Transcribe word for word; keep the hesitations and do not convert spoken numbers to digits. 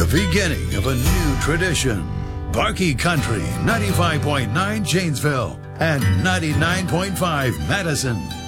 the beginning of a new tradition. Barkey Country, ninety-five point nine Janesville and ninety-nine point five Madison.